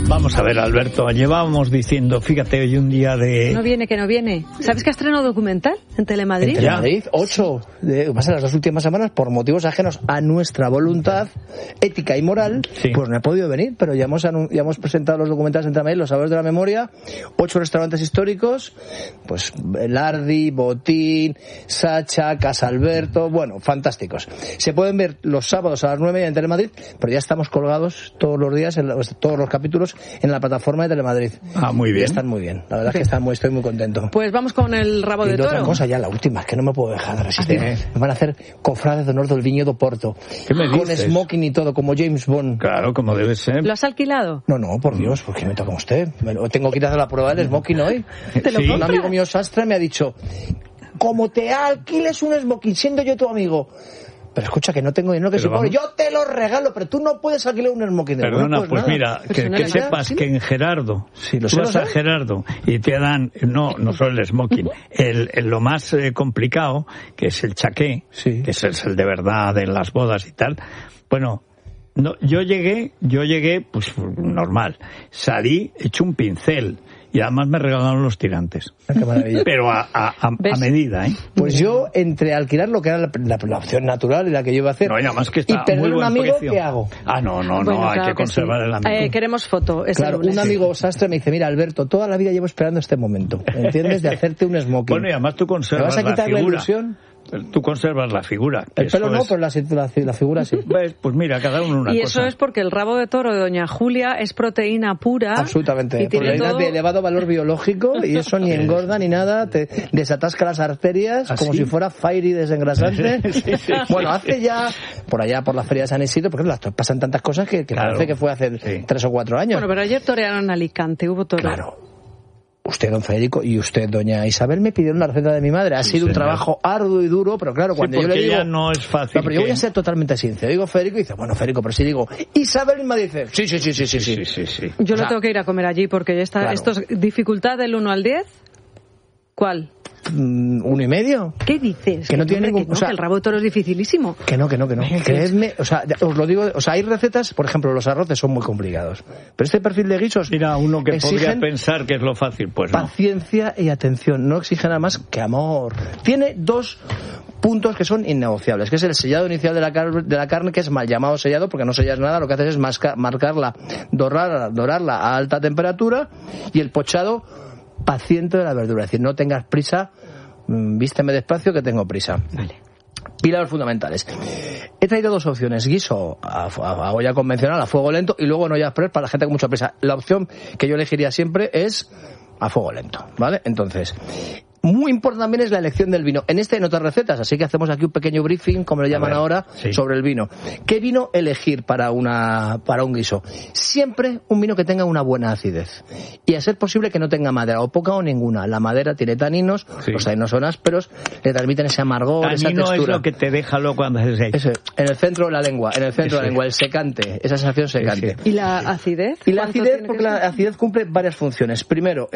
Vamos a ver, Alberto, llevábamos diciendo, fíjate, hoy un día de... No viene, que no viene. ¿Sabes que ha estrenado documental en Telemadrid? En Telemadrid, 8, pasa las 2 últimas semanas, por motivos ajenos a nuestra voluntad ética y moral, sí. Pues no he podido venir, pero ya hemos presentado los documentales en Telemadrid, Los Sabores de la Memoria, 8 restaurantes históricos, pues Lardi, Botín, Sacha, Casa Alberto, bueno, fantásticos. Se pueden ver los sábados a las 9:30 en Telemadrid, pero ya estamos colgados todos los días, todos los capítulos en la plataforma de Telemadrid. Ah, muy bien. Y están muy bien. La verdad es que estoy muy contento. Pues vamos con el rabo de toro. Otra cosa ya, la última, es que no me puedo dejar de resistir. Me van a hacer cofrades de honor del Viñedo Porto. ¿Qué me dices? Con smoking y todo, como James Bond. Claro, como debe ser. ¿Lo has alquilado? No, por Dios, ¿por qué me toca usted? Tengo que ir a hacer la prueba del smoking hoy. ¿Sí? Un amigo mío sastre me ha dicho, como te alquiles un smoking, siendo yo tu amigo... Pero escucha, que no tengo dinero que se pone. Yo te lo regalo, pero tú no puedes alquilar un smoking. Perdona, pues nada. Mira, que sepas que en Gerardo, sí, tú vas a Gerardo y te dan, no solo el smoking, lo más complicado, que es el chaqué, sí. Que es el de verdad de las bodas y tal. Bueno, no, yo llegué, pues normal. Salí hecho un pincel. Y además me regalaron los tirantes. Qué maravilla. Pero a medida, ¿eh? Pues yo, entre alquilar lo que era la opción natural y la que yo iba a hacer, no, y además que está y perder muy un buen amigo, precio. ¿Qué hago? Bueno, hay que conservar el amigo. Queremos foto. Claro, un amigo sastre me dice, mira, Alberto, toda la vida llevo esperando este momento, ¿entiendes? De hacerte un smoking. Bueno, y además tú conservas la figura. ¿Me vas a quitar la ilusión? Tú conservas la figura. El pelo no, pero la figura sí. Pues mira, cada uno una cosa. Y eso es porque el rabo de toro de Doña Julia es proteína pura. Absolutamente. Proteína de elevado valor biológico y eso ni engorda ni nada, te desatasca las arterias como si fuera fiery desengrasante. Sí. Bueno, hace ya, por allá por la feria de San Isidro, porque pasan tantas cosas que claro, parece que fue hace 3 o 4 años. Bueno, pero ayer torearon en Alicante, hubo toro. Claro. Usted, don Federico, y usted, doña Isabel, me pidieron la receta de mi madre. Ha sido un trabajo arduo y duro, pero claro, cuando yo le digo... ya no es fácil. No, pero yo voy a ser totalmente sincero. Digo Federico y dice, bueno, Federico, pero si digo Isabel, me dice, sí. Yo no tengo que ir a comer allí porque ya está... Claro. ¿Esto es dificultad del 1 al 10? ¿Cuál? 1,5. ¿Qué dices? Que no tiene ningún... que el rabo de toro es dificilísimo. Que no. Creedme, os lo digo, hay recetas, por ejemplo, los arroces son muy complicados. Pero este perfil de guisos... Mira, uno que podría pensar que es lo fácil, pues no. Paciencia y atención, no exigen nada más que amor. Tiene 2 puntos que son innegociables, que es el sellado inicial de la carne, que es mal llamado sellado, porque no sellas nada, lo que haces es marcarla, dorarla a alta temperatura, y el pochado paciente de la verdura, es decir, no tengas prisa, vísteme despacio que tengo prisa. Vale. Pilares fundamentales. He traído 2 opciones: guiso a olla convencional, a fuego lento, y luego en olla express para la gente con mucha prisa. La opción que yo elegiría siempre es a fuego lento, ¿vale? Entonces, muy importante también es la elección del vino. En en otras recetas, así que hacemos aquí un pequeño briefing, como le llaman ahora, sobre el vino. ¿Qué vino elegir para un guiso? Siempre un vino que tenga una buena acidez. Y a ser posible que no tenga madera, o poca o ninguna. La madera tiene taninos, los taninos son ásperos, le transmiten ese amargor, esa textura. Tanino es lo que te deja loco cuando haces eso. En el centro de la lengua, el secante, esa sensación secante. ¿Y la acidez? Y la acidez, porque la acidez cumple varias funciones. Primero,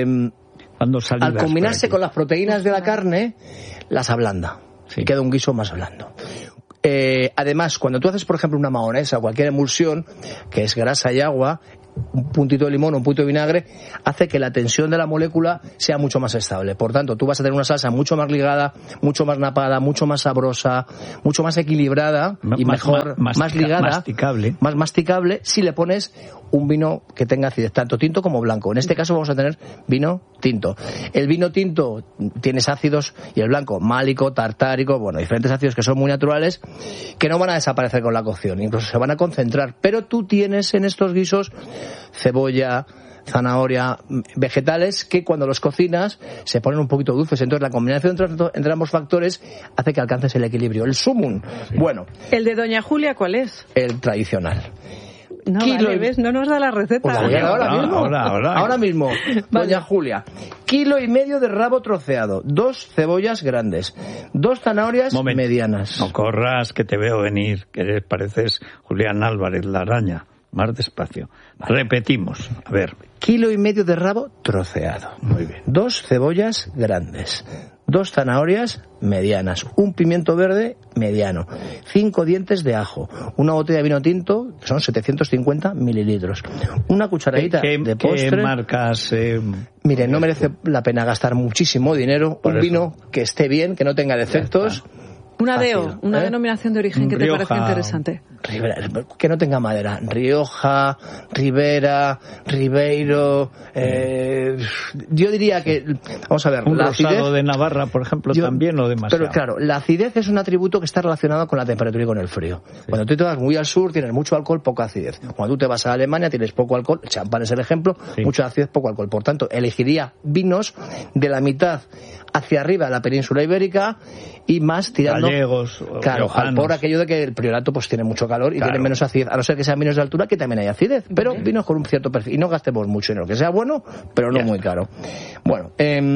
al combinarse con las proteínas de la carne, las ablanda. Y queda un guiso más blando. Además, cuando tú haces, por ejemplo, una mahonesa o cualquier emulsión, que es grasa y agua, un puntito de limón o un puntito de vinagre, hace que la tensión de la molécula sea mucho más estable. Por tanto, tú vas a tener una salsa mucho más ligada, mucho más napada, mucho más sabrosa, mucho más equilibrada y mejor, más ligada, más masticable, si le pones un vino que tenga acidez, tanto tinto como blanco. En este caso vamos a tener vino tinto. El vino tinto tienes ácidos y el blanco málico, tartárico, bueno, diferentes ácidos que son muy naturales, que no van a desaparecer con la cocción, incluso se van a concentrar. Pero tú tienes en estos guisos cebolla, zanahoria, vegetales que cuando los cocinas se ponen un poquito dulces. Entonces la combinación entre ambos factores hace que alcances el equilibrio. El sumum, bueno. ¿El de Doña Julia cuál es? El tradicional. No, vale, ¿ves? No nos da la receta. Pues ahora mismo. Doña Julia, 1,5 kilos de rabo troceado, 2 cebollas grandes, 2 zanahorias medianas. No corras, que te veo venir, que pareces Julián Álvarez, la araña. Más despacio. Repetimos. A ver. 1,5 kilos de rabo troceado. Muy bien. 2 cebollas grandes, 2 zanahorias medianas, un pimiento verde mediano, 5 dientes de ajo, una botella de vino tinto, que son 750 mililitros, una cucharadita de postre. ¿Qué marcas? Mire, no merece la pena gastar muchísimo dinero, un vino que esté bien, que no tenga defectos. Una DO, una denominación de origen que te parece interesante. Ribera, que no tenga madera. Rioja, Ribera, Ribeiro. Yo diría que, vamos a ver, un rosado de Navarra, por ejemplo, también o demasiado. Pero claro, la acidez es un atributo que está relacionado con la temperatura y con el frío. Sí. Cuando tú te vas muy al sur, tienes mucho alcohol, poca acidez. Cuando tú te vas a Alemania, tienes poco alcohol. Champán es el ejemplo, mucha acidez, poco alcohol. Por tanto, elegiría vinos de la mitad hacia arriba de la península ibérica y más tirando gallegos, claro, por aquello de que el Priorato pues tiene mucho calor y tiene menos acidez, a no ser que sean vinos de altura, que también hay acidez, pero vinos con un cierto perfil, y no gastemos mucho en lo que sea bueno, pero no muy caro. Bueno,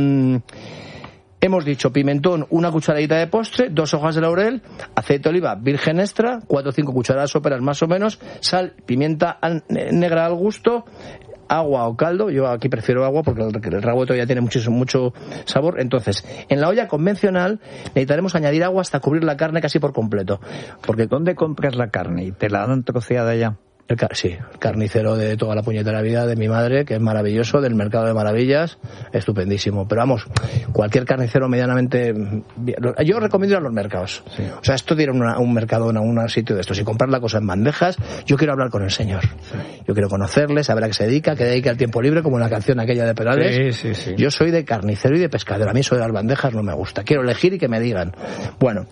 hemos dicho pimentón, una cucharadita de postre, 2 hojas de laurel, aceite de oliva virgen extra, 4 o 5 cucharadas soperas más o menos, sal, pimienta negra al gusto, agua o caldo. Yo aquí prefiero agua porque el revuelto ya tiene mucho sabor. Entonces, en la olla convencional necesitaremos añadir agua hasta cubrir la carne casi por completo. Porque ¿dónde compras la carne? ¿Y te la dan troceada ya? Sí, el carnicero de toda la puñetera vida de mi madre, que es maravilloso, del Mercado de Maravillas, estupendísimo. Pero vamos, cualquier carnicero medianamente... Yo recomiendo ir a los mercados. Sí. O sea, esto de ir a un mercado, a un sitio de estos y comprar la cosa en bandejas, yo quiero hablar con el señor. Sí. Yo quiero conocerle, saber a qué se dedica, que dedica el tiempo libre, como en la canción aquella de Perales. Sí. Yo soy de carnicero y de pescadero. A mí eso de las bandejas no me gusta. Quiero elegir y que me digan. Bueno...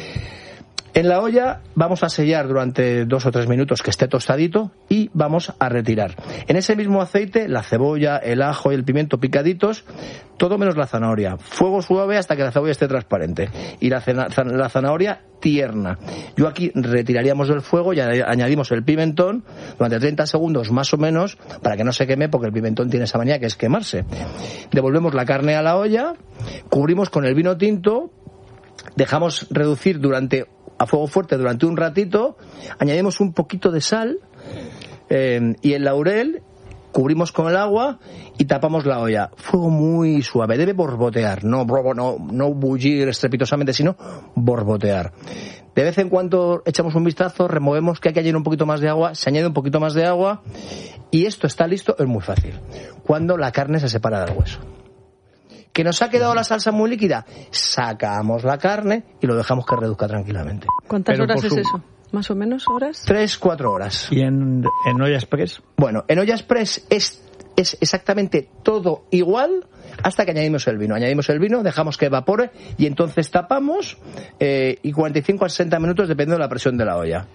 En la olla vamos a sellar durante 2 o 3 minutos que esté tostadito y vamos a retirar. En ese mismo aceite, la cebolla, el ajo y el pimiento picaditos, todo menos la zanahoria. Fuego suave hasta que la cebolla esté transparente. Y la zanahoria tierna. Yo aquí retiraríamos del fuego y añadimos el pimentón durante 30 segundos más o menos para que no se queme, porque el pimentón tiene esa manía que es quemarse. Devolvemos la carne a la olla, cubrimos con el vino tinto, dejamos reducir a fuego fuerte durante un ratito, añadimos un poquito de sal y el laurel, cubrimos con el agua y tapamos la olla. Fuego muy suave, debe borbotear, no bullir estrepitosamente, sino borbotear. De vez en cuando echamos un vistazo, removemos que hay que añadir un poquito más de agua, se añade un poquito más de agua y esto está listo. Es muy fácil, cuando la carne se separa del hueso. ¿Que nos ha quedado la salsa muy líquida? Sacamos la carne y lo dejamos que reduzca tranquilamente. ¿Cuántas horas es eso? ¿Más o menos horas? 3-4 horas. ¿Y en olla express? Bueno, en olla express es exactamente todo igual hasta que añadimos el vino. Añadimos el vino, dejamos que evapore y entonces tapamos y 45 a 60 minutos dependiendo de la presión de la olla.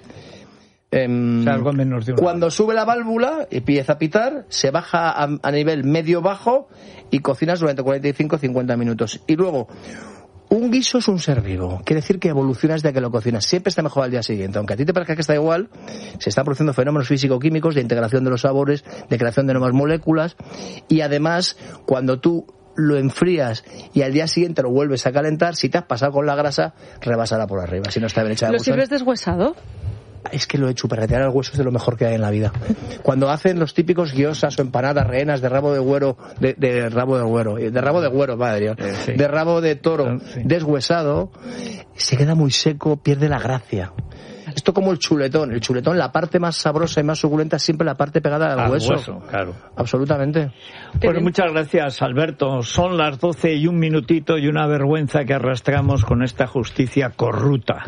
Algo menos de cuando sube la válvula empieza a pitar, se baja a nivel medio-bajo y cocinas durante 45-50 minutos. Y luego, un guiso es un ser vivo. Quiere decir que evolucionas de que lo cocinas. Siempre está mejor al día siguiente. Aunque a ti te parezca que está igual, se están produciendo fenómenos físico-químicos de integración de los sabores, de creación de nuevas moléculas. Y además, cuando tú lo enfrías y al día siguiente lo vuelves a calentar, si te has pasado con la grasa, rebásala por arriba. Si no está bien hecha de ¿Lo sirves deshuesado? Es que lo he hecho, chuparretear el hueso es de lo mejor que hay en la vida. Cuando hacen los típicos guiosas o empanadas rehenas de rabo de güero, de rabo de güero, madre Dios, de rabo de toro, deshuesado, se queda muy seco, pierde la gracia. Esto como el chuletón, la parte más sabrosa y más suculenta es siempre la parte pegada al hueso. Claro. Absolutamente. Bueno, muchas gracias, Alberto. Son las 12 y un minutito y una vergüenza que arrastramos con esta justicia corrupta.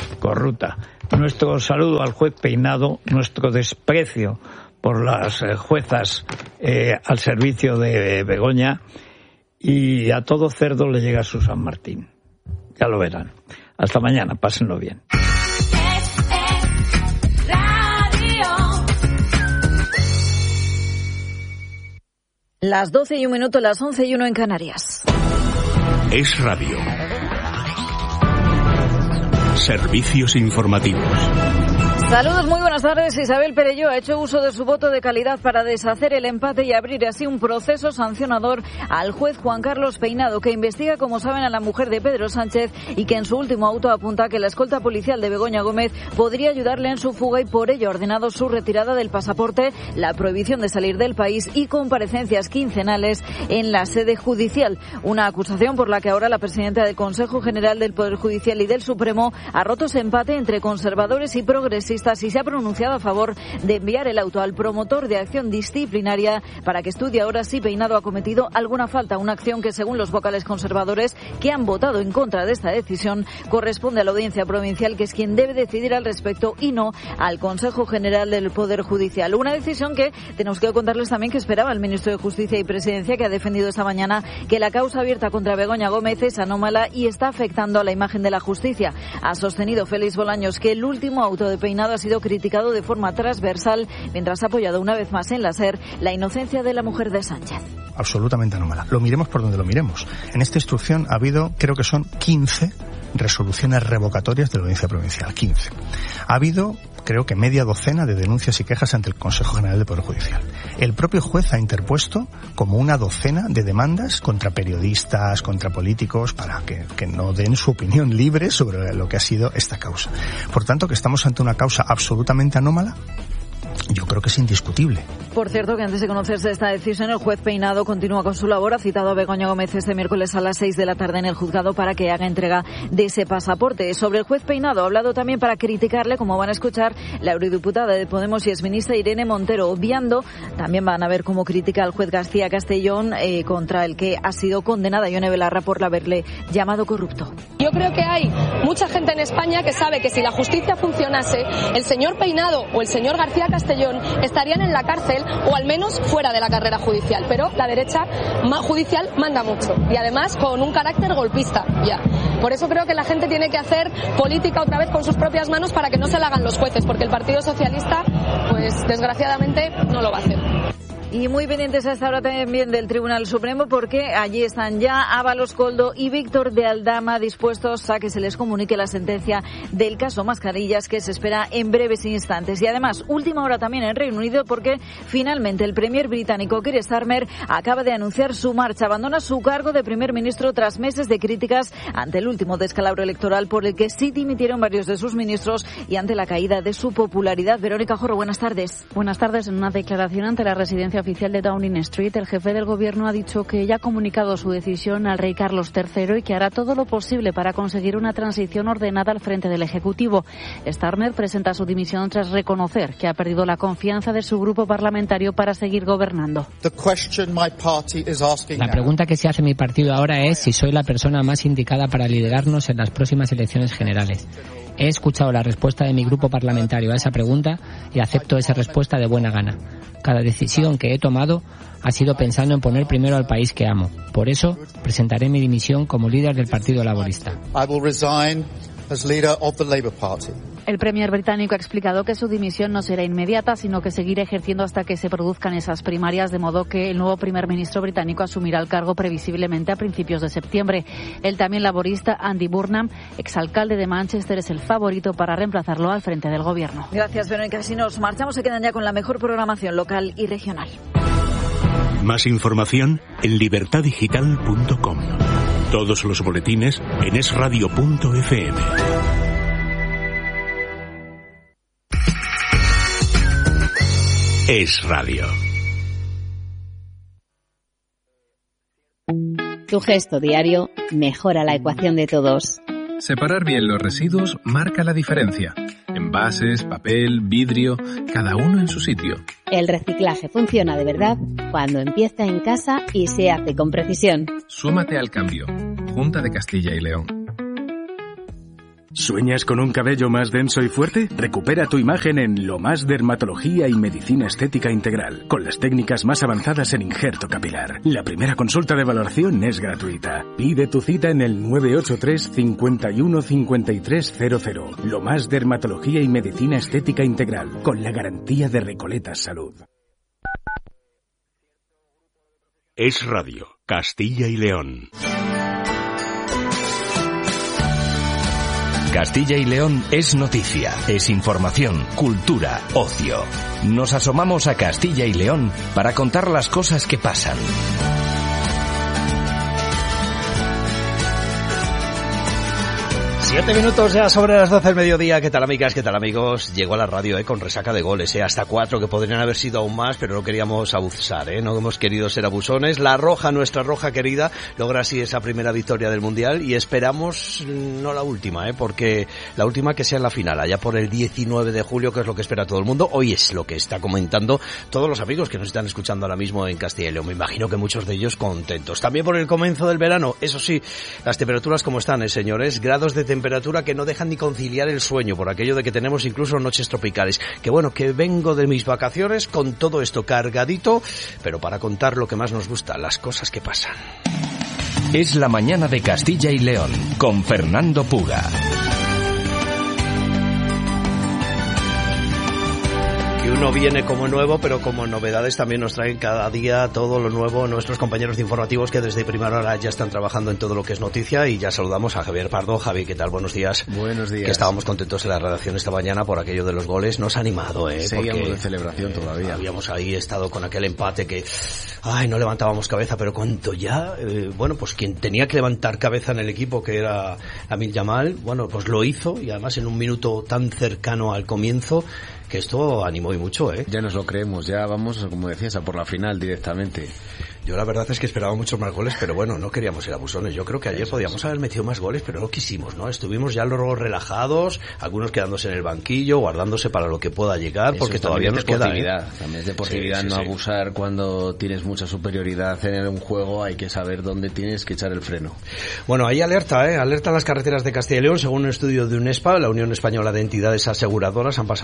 Nuestro saludo al juez Peinado, nuestro desprecio por las juezas al servicio de Begoña, y a todo cerdo le llega su San Martín. Ya lo verán. Hasta mañana, pásenlo bien. Las 12 y un minuto, las 11 y 1 en Canarias. Es Radio. Servicios informativos. Saludos, muy buenas tardes. Isabel Perelló ha hecho uso de su voto de calidad para deshacer el empate y abrir así un proceso sancionador al juez Juan Carlos Peinado, que investiga, como saben, a la mujer de Pedro Sánchez y que en su último auto apunta que la escolta policial de Begoña Gómez podría ayudarle en su fuga y por ello ha ordenado su retirada del pasaporte, la prohibición de salir del país y comparecencias quincenales en la sede judicial. Una acusación por la que ahora la presidenta del Consejo General del Poder Judicial y del Supremo ha roto ese empate entre conservadores y progresistas y se ha pronunciado a favor de enviar el auto al promotor de acción disciplinaria para que estudie ahora si Peinado ha cometido alguna falta. Una acción que, según los vocales conservadores que han votado en contra de esta decisión, corresponde a la Audiencia Provincial, que es quien debe decidir al respecto y no al Consejo General del Poder Judicial. Una decisión que tenemos que contarles también que esperaba el ministro de Justicia y Presidencia, que ha defendido esta mañana que la causa abierta contra Begoña Gómez es anómala y está afectando a la imagen de la justicia. Ha sostenido Félix Bolaños que el último auto de Peinado ha sido criticado de forma transversal, mientras ha apoyado una vez más en la SER la inocencia de la mujer de Sánchez. Absolutamente anómala. Lo miremos por donde lo miremos. En esta instrucción ha habido, creo que son 15 resoluciones revocatorias de la Audiencia Provincial. 15. Ha habido, creo que media docena de denuncias y quejas ante el Consejo General del Poder Judicial. El propio juez ha interpuesto como una docena de demandas contra periodistas, contra políticos, para que no den su opinión libre sobre lo que ha sido esta causa. Por tanto, que estamos ante una causa absolutamente anómala, yo creo que es indiscutible. Por cierto, que antes de conocerse esta decisión, el juez Peinado continúa con su labor. Ha citado a Begoña Gómez este miércoles a las 6 de la tarde en el juzgado para que haga entrega de ese pasaporte. Sobre el juez Peinado ha hablado también para criticarle, como van a escuchar, la eurodiputada de Podemos y exministra Irene Montero. Obviando, también van a ver cómo critica al juez García Castellón, contra el que ha sido condenada Ione Belarra por haberle llamado corrupto. Yo creo que hay mucha gente en España que sabe que si la justicia funcionase, el señor Peinado o el señor García Castellón estarían en la cárcel o al menos fuera de la carrera judicial, pero la derecha judicial manda mucho y además con un carácter golpista ya. Por eso creo que la gente tiene que hacer política otra vez con sus propias manos para que no se la hagan los jueces, porque el Partido Socialista, pues desgraciadamente, no lo va a hacer. Y muy pendientes a esta hora también del Tribunal Supremo, porque allí están ya Ábalos Coldo y Víctor de Aldama dispuestos a que se les comunique la sentencia del caso Mascarillas, que se espera en breves instantes. Y además, última hora también en Reino Unido, porque finalmente el premier británico Keir Starmer acaba de anunciar su marcha. Abandona su cargo de primer ministro tras meses de críticas ante el último descalabro electoral por el que sí dimitieron varios de sus ministros y ante la caída de su popularidad. Verónica Jorro, buenas tardes. Buenas tardes. En una declaración ante la residencia oficial de Downing Street, el jefe del gobierno ha dicho que ya ha comunicado su decisión al rey Carlos III y que hará todo lo posible para conseguir una transición ordenada al frente del Ejecutivo. Starmer presenta su dimisión tras reconocer que ha perdido la confianza de su grupo parlamentario para seguir gobernando. La pregunta que se hace mi partido ahora es si soy la persona más indicada para liderarnos en las próximas elecciones generales. He escuchado la respuesta de mi grupo parlamentario a esa pregunta y acepto esa respuesta de buena gana. Cada decisión que he tomado ha sido pensando en poner primero al país que amo. Por eso, presentaré mi dimisión como líder del Partido Laborista. El premier británico ha explicado que su dimisión no será inmediata, sino que seguirá ejerciendo hasta que se produzcan esas primarias, de modo que el nuevo primer ministro británico asumirá el cargo previsiblemente a principios de septiembre. El también laborista Andy Burnham, exalcalde de Manchester, es el favorito para reemplazarlo al frente del gobierno. Gracias, Verónica. Si nos marchamos, se quedan ya con la mejor programación local y regional. Más información en libertadigital.com. Todos los boletines en esradio.fm. Es Radio. Tu gesto diario mejora la ecuación de todos. Separar bien los residuos marca la diferencia. Envases, papel, vidrio, cada uno en su sitio. El reciclaje funciona de verdad cuando empieza en casa y se hace con precisión. Súmate al cambio. Junta de Castilla y León. ¿Sueñas con un cabello más denso y fuerte? Recupera tu imagen en Lomás Dermatología y Medicina Estética Integral, con las técnicas más avanzadas en injerto capilar. La primera consulta de valoración es gratuita. Pide tu cita en el 983 51 5300. Lomás Dermatología y Medicina Estética Integral, con la garantía de Recoletas Salud. Es Radio, Castilla y León. Castilla y León es noticia, es información, cultura, ocio. Nos asomamos a Castilla y León para contar las cosas que pasan. 7 minutos ya sobre las 12 del mediodía. ¿Qué tal, amigas? ¿Qué tal, amigos? Llegó a la radio con resaca de goles, hasta 4, que podrían haber sido aún más, pero no queríamos abusar, no hemos querido ser abusones. La Roja, nuestra Roja querida, logra así esa primera victoria del Mundial y esperamos no la última, porque la última que sea en la final, allá por el 19 de julio, que es lo que espera todo el mundo. Hoy es lo que está comentando todos los amigos que nos están escuchando ahora mismo en Castilla y León. Me imagino que muchos de ellos contentos. También por el comienzo del verano, eso sí, las temperaturas como están, señores, grados de temperatura que no dejan ni conciliar el sueño, por aquello de que tenemos incluso noches tropicales. Que bueno, que vengo de mis vacaciones con todo esto cargadito, pero para contar lo que más nos gusta, las cosas que pasan. Es la mañana de Castilla y León, con Fernando Puga. Y uno viene como nuevo, pero como novedades también nos traen cada día todo lo nuevo nuestros compañeros de informativos que desde primera hora ya están trabajando en todo lo que es noticia. Y ya saludamos a Javier Pardo. Javi, ¿qué tal? Buenos días. Buenos días. Que estábamos contentos en la redacción esta mañana por aquello de los goles. Nos ha animado, Seguíamos porque de celebración todavía. Habíamos ahí estado con aquel empate que, no levantábamos cabeza, pero cuando ya, pues quien tenía que levantar cabeza en el equipo, que era Lamine Yamal, pues lo hizo, y además en un minuto tan cercano al comienzo, que esto animó y mucho, Ya nos lo creemos, ya vamos, como decías, a por la final directamente. Yo la verdad es que esperaba muchos más goles, pero bueno, no queríamos ser abusones. Yo creo que ayer podíamos haber metido más goles, pero no quisimos, ¿no? Estuvimos ya luego relajados, algunos quedándose en el banquillo, guardándose para lo que pueda llegar, porque todavía nos queda. También es deportividad, no abusar cuando tienes mucha superioridad en un juego. Hay que saber dónde tienes que echar el freno. Bueno, hay alerta, alerta a las carreteras de Castilla y León. Según un estudio de UNESPA, la Unión Española de Entidades Aseguradoras, el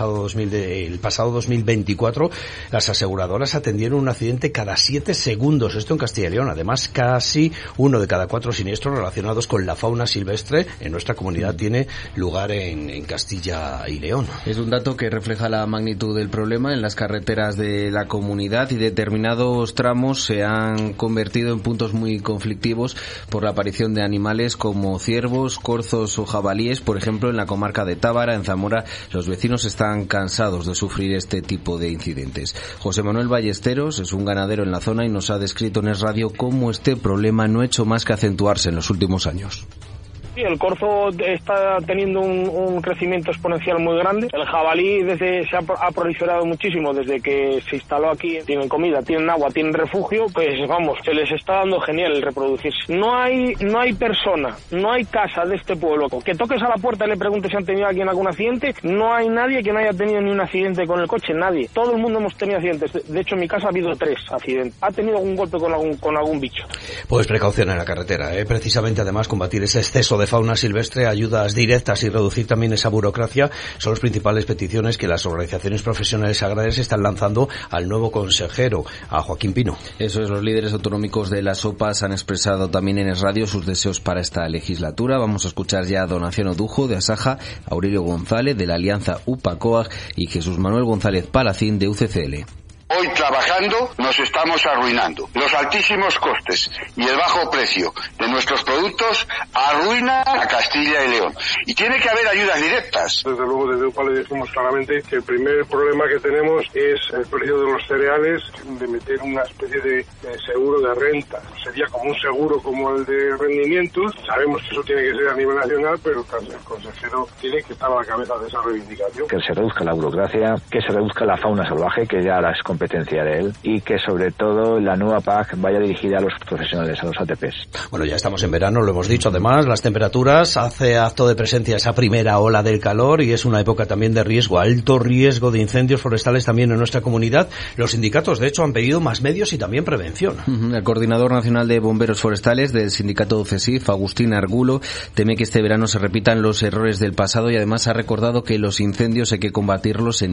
pasado 2024, las aseguradoras atendieron un accidente cada 7 segundos. Esto en Castilla y León. Además, casi 1 de cada 4 siniestros relacionados con la fauna silvestre en nuestra comunidad tiene lugar en Castilla y León. Es un dato que refleja la magnitud del problema en las carreteras de la comunidad, y determinados tramos se han convertido en puntos muy conflictivos por la aparición de animales como ciervos, corzos o jabalíes. Por ejemplo, en la comarca de Tábara, en Zamora, los vecinos están cansados de sufrir este tipo de incidentes. José Manuel Ballesteros es un ganadero en la zona y nos ha descrito en Es Radio cómo este problema no ha hecho más que acentuarse en los últimos años. Sí, el corzo está teniendo un crecimiento exponencial muy grande. El jabalí se ha proliferado muchísimo desde que se instaló aquí. Tienen comida, tienen agua, tienen refugio, pues vamos, se les está dando genial el reproducirse. No hay persona, no hay casa de este pueblo que toques a la puerta y le preguntes si han tenido aquí algún accidente. No hay nadie que no haya tenido ni un accidente con el coche, nadie. Todo el mundo hemos tenido accidentes. De hecho, en mi casa ha habido 3 accidentes. Ha tenido algún golpe con algún bicho. Pues precaución en la carretera, precisamente, además, combatir ese exceso de fauna silvestre, ayudas directas y reducir también esa burocracia son las principales peticiones que las organizaciones profesionales agrarias están lanzando al nuevo consejero, a Joaquín Pino. Eso es, los líderes autonómicos de las OPAs han expresado también en Es Radio sus deseos para esta legislatura. Vamos a escuchar ya a Donación Odujo de Asaja, Aurelio González de la Alianza UPA-COAG y Jesús Manuel González Palacín de UCCL. Hoy trabajando nos estamos arruinando. Los altísimos costes y el bajo precio de nuestros productos arruinan a Castilla y León. Y tiene que haber ayudas directas. Desde luego desde UPA le decimos claramente que el primer problema que tenemos es el precio de los cereales, de meter una especie de seguro de renta. Sería como un seguro como el de rendimientos. Sabemos que eso tiene que ser a nivel nacional, pero el consejero tiene que estar a la cabeza de esa reivindicación. Que se reduzca la burocracia, que se reduzca la fauna salvaje, que ya las competencia de él, y que sobre todo la nueva PAC vaya dirigida a los profesionales, a los ATPs. Bueno, ya estamos en verano, lo hemos dicho. Además, las temperaturas hace acto de presencia esa primera ola del calor, y es una época también de riesgo, alto riesgo de incendios forestales también en nuestra comunidad. Los sindicatos, de hecho, han pedido más medios y también prevención. El coordinador nacional de bomberos forestales del sindicato CESIF, Agustín Argulo, teme que este verano se repitan los errores del pasado, y además ha recordado que los incendios hay que combatirlos en